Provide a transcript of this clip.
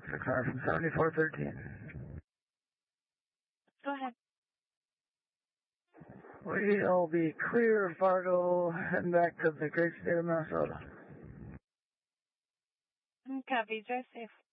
a car from 7413. Go ahead. We'll be clear of Fargo, heading back to the great state of Minnesota. Copy, drive safe.